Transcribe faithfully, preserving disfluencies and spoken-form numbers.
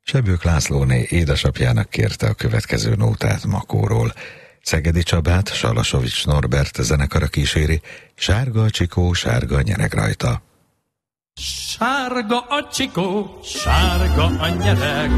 Sebők Lászlóné édesapjának kérte a következő nótát Makóról. Szegedi Csabát Salasovics Norbert zenekara kíséri, sárga a csikó, sárga a nyereg rajta. Sárga a csikó, sárga a nyereg,